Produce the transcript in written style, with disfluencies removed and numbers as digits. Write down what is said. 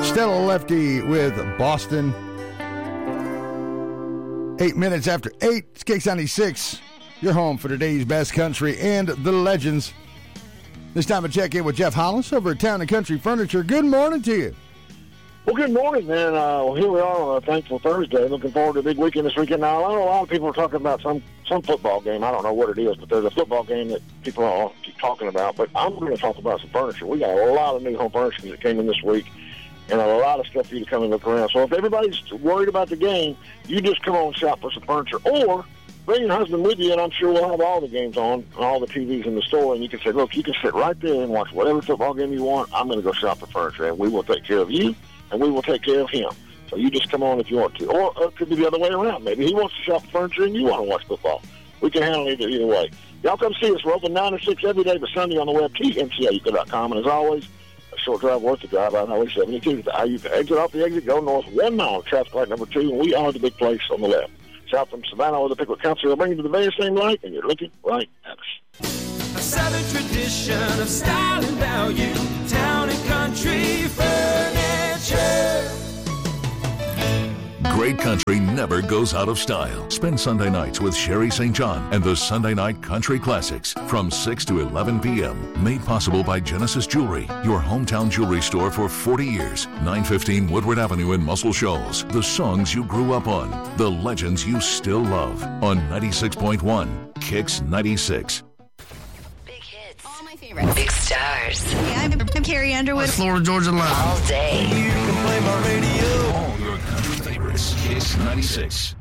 Stella Lefty with Boston. 8 minutes after 8, it's Kicks 96. Your home for today's best country and the legends. This time I check in with Jeff Hollis over at Town & Country Furniture. Good morning to you. Well, good morning, man. Here we are on a thankful Thursday. Looking forward to a big weekend this weekend. Now, I know a lot of people are talking about some football game. I don't know what it is, but there's a football game that people all keep talking about. But I'm going to talk about some furniture. We got a lot of new home furniture that came in this week, and a lot of stuff for you to come and look around. So if everybody's worried about the game, you just come on and shop for some furniture. Or bring your husband with you, and I'm sure we'll have all the games on, all the TVs in the store, and you can say, look, you can sit right there and watch whatever football game you want. I'm going to go shop for furniture, and we will take care of you, and we will take care of him. So you just come on if you want to. Or it could be the other way around. Maybe he wants to shop for furniture, and you want to watch football. We can handle it either way. Y'all come see us. We're open 9 to 6 every day, but Sunday on the web, tncauca.com. And as always, a short drive worth the drive out Highway 72. You can exit off the exit, go north 1 mile, traffic light number 2, and we are the big place on the left. South from Savannah with the Pickwick Council will bring you to the very same light, and you're looking right at us. A Southern tradition of style and value. Town & Country Furniture. Great country never goes out of style. Spend Sunday nights with Sherry St. John and the Sunday Night Country Classics from 6 to 11 p.m. Made possible by Genesis Jewelry, your hometown jewelry store for 40 years. 915 Woodward Avenue in Muscle Shoals. The songs you grew up on. The legends you still love. On 96.1 Kicks 96. Big hits. All my favorites. Big stars. Hey, I'm Carrie Underwood. Florida Georgia Line. All day. You can play my radio. All your country favorites. Kicks 96.